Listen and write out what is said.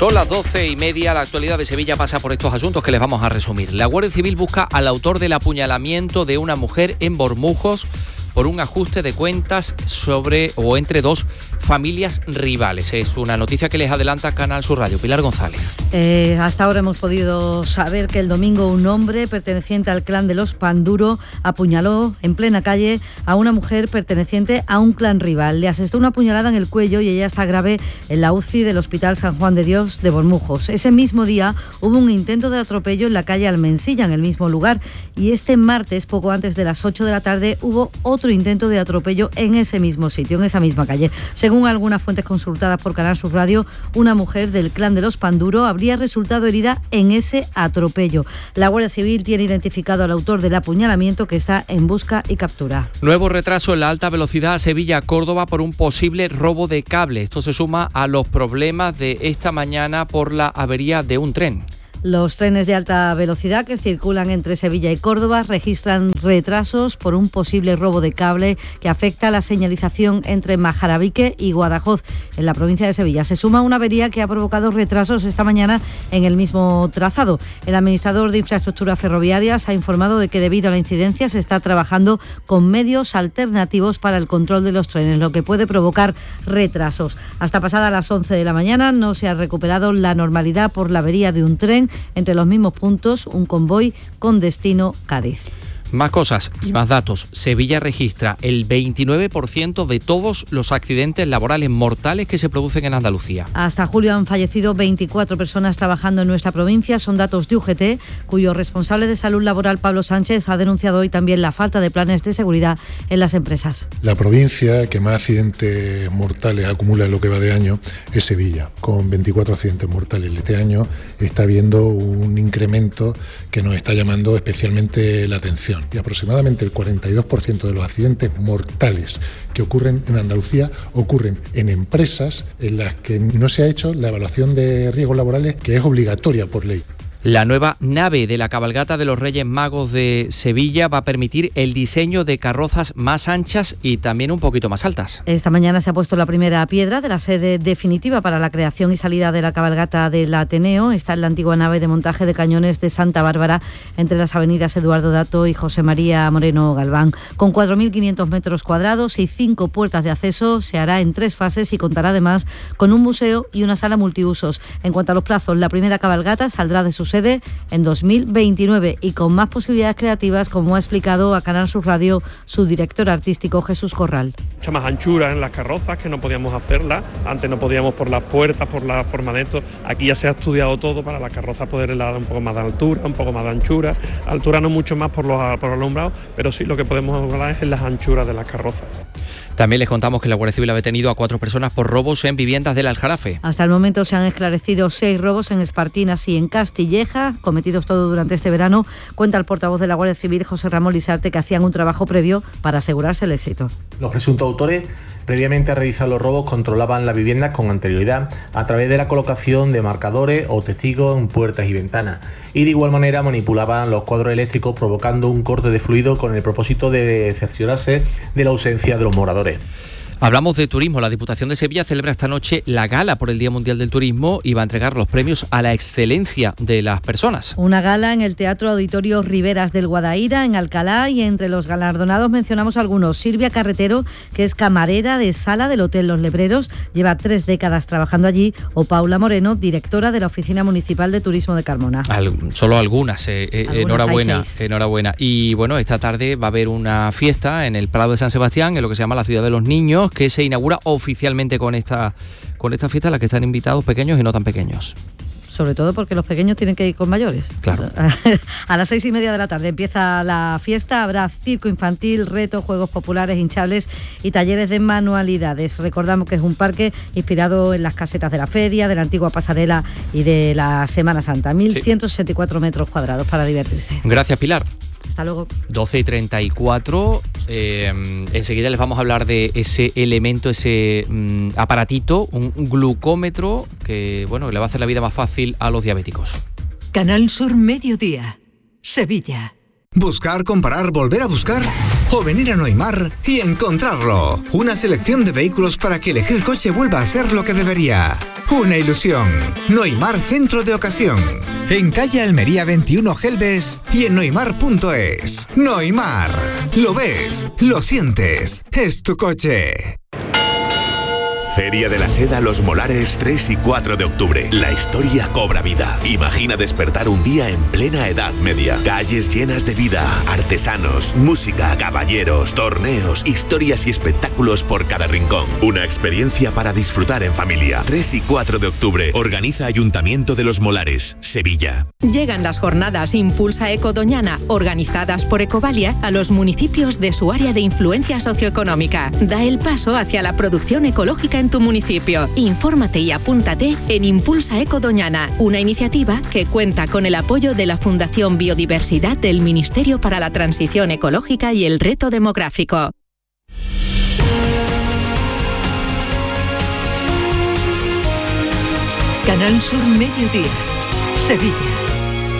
Son las 12:30, la actualidad de Sevilla pasa por estos asuntos que les vamos a resumir. La Guardia Civil busca al autor del apuñalamiento de una mujer en Bormujos por un ajuste de cuentas entre dos familias rivales. Es una noticia que les adelanta Canal Sur Radio. Pilar González. Hasta ahora hemos podido saber que el domingo un hombre perteneciente al clan de los Panduro apuñaló en plena calle a una mujer perteneciente a un clan rival. Le asestó una puñalada en el cuello y ella está grave en la UCI del Hospital San Juan de Dios de Bormujos. Ese mismo día hubo un intento de atropello en la calle Almensilla, en el mismo lugar, y este martes, poco antes de las 8 de la tarde, hubo otro intento de atropello en ese mismo sitio, en esa misma calle. Según algunas fuentes consultadas por Canal Sur Radio, una mujer del clan de los Panduro habría resultado herida en ese atropello. La Guardia Civil tiene identificado al autor del apuñalamiento, que está en busca y captura. Nuevo retraso en la alta velocidad Sevilla-Córdoba por un posible robo de cable. Esto se suma a los problemas de esta mañana por la avería de un tren. Los trenes de alta velocidad que circulan entre Sevilla y Córdoba registran retrasos por un posible robo de cable que afecta a la señalización entre Majarabique y Guadajoz, en la provincia de Sevilla. Se suma una avería que ha provocado retrasos esta mañana en el mismo trazado. El administrador de infraestructuras ferroviarias ha informado de que debido a la incidencia se está trabajando con medios alternativos para el control de los trenes, lo que puede provocar retrasos. Hasta pasadas las 11 de la mañana no se ha recuperado la normalidad por la avería de un tren entre los mismos puntos, un convoy con destino Cádiz. Más cosas y más datos. Sevilla registra el 29% de todos los accidentes laborales mortales que se producen en Andalucía. Hasta julio han fallecido 24 personas trabajando en nuestra provincia. Son datos de UGT, cuyo responsable de salud laboral, Pablo Sánchez, ha denunciado hoy también la falta de planes de seguridad en las empresas. La provincia que más accidentes mortales acumula en lo que va de año es Sevilla. Con 24 accidentes mortales este año está habiendo un incremento que nos está llamando especialmente la atención. Y aproximadamente el 42% de los accidentes mortales que ocurren en Andalucía ocurren en empresas en las que no se ha hecho la evaluación de riesgos laborales, que es obligatoria por ley. La nueva nave de la cabalgata de los Reyes Magos de Sevilla va a permitir el diseño de carrozas más anchas y también un poquito más altas. Esta mañana se ha puesto la primera piedra de la sede definitiva para la creación y salida de la cabalgata del Ateneo. Está en la antigua nave de montaje de cañones de Santa Bárbara, entre las avenidas Eduardo Dato y José María Moreno Galván. Con 4.500 metros cuadrados y 5 puertas de acceso, se hará en 3 fases y contará además con un museo y una sala multiusos. En cuanto a los plazos, la primera cabalgata saldrá de su sede en 2029 y con más posibilidades creativas, como ha explicado a Canal Sur Radio su director artístico, Jesús Corral. Mucha más anchura en las carrozas, que no podíamos hacerlas. Antes no podíamos por las puertas, por la forma de esto. Aquí ya se ha estudiado todo para las carrozas poderle dar un poco más de altura, un poco más de anchura. Altura no mucho más por los alumbrados, pero sí lo que podemos hablar es en las anchuras de las carrozas. También les contamos que la Guardia Civil ha detenido a 4 personas por robos en viviendas del Aljarafe. Hasta el momento se han esclarecido 6 robos en Espartinas y en Castilleja, cometidos todo durante este verano. Cuenta el portavoz de la Guardia Civil, José Ramón Lisarte, que hacían un trabajo previo para asegurarse el éxito. Los presuntos autores, previamente a realizar los robos, controlaban las viviendas con anterioridad a través de la colocación de marcadores o testigos en puertas y ventanas, y de igual manera manipulaban los cuadros eléctricos, provocando un corte de fluido con el propósito de cerciorarse de la ausencia de los moradores. Hablamos de turismo. La Diputación de Sevilla celebra esta noche la gala por el Día Mundial del Turismo y va a entregar los premios a la excelencia de las personas. Una gala en el Teatro Auditorio Riberas del Guadaira, en Alcalá, y entre los galardonados mencionamos algunos. Silvia Carretero, que es camarera de sala del Hotel Los Lebreros, lleva 3 décadas trabajando allí, o Paula Moreno, directora de la Oficina Municipal de Turismo de Carmona. Solo algunas. Enhorabuena. Y bueno, esta tarde va a haber una fiesta en el Prado de San Sebastián, en lo que se llama la Ciudad de los Niños, que se inaugura oficialmente con esta fiesta, a la que están invitados pequeños y no tan pequeños. Sobre todo porque los pequeños tienen que ir con mayores. Claro. A las 6:30 de la tarde empieza la fiesta. Habrá circo infantil, retos, juegos populares, hinchables y talleres de manualidades. Recordamos que es un parque inspirado en las casetas de la feria, de la antigua pasarela y de la Semana Santa. 1.164 metros cuadrados para divertirse. Gracias, Pilar. Hasta luego. 12:34. Enseguida les vamos a hablar de ese elemento, ese aparatito, un glucómetro que le va a hacer la vida más fácil a los diabéticos. Canal Sur Mediodía, Sevilla. Buscar, comparar, volver a buscar. o venir a Noimar y encontrarlo. Una selección de vehículos para que elegir coche vuelva a ser lo que debería. Una ilusión. Noimar Centro de Ocasión. En calle Almería 21 Gelbes y en noimar.es. Noimar. Lo ves, lo sientes. Es tu coche. Feria de la Seda Los Molares 3 y 4 de octubre. La historia cobra vida. Imagina despertar un día en plena Edad Media. Calles llenas de vida, artesanos, música, caballeros, torneos, historias y espectáculos por cada rincón. Una experiencia para disfrutar en familia. 3 y 4 de octubre. Organiza Ayuntamiento de Los Molares, Sevilla. Llegan las jornadas Impulsa Eco Doñana, organizadas por Ecovalia, a los municipios de su área de influencia socioeconómica. Da el paso hacia la producción ecológica en tu municipio. Infórmate y apúntate en Impulsa Eco Doñana, una iniciativa que cuenta con el apoyo de la Fundación Biodiversidad del Ministerio para la Transición Ecológica y el Reto Demográfico. Canal Sur Mediodía, Sevilla.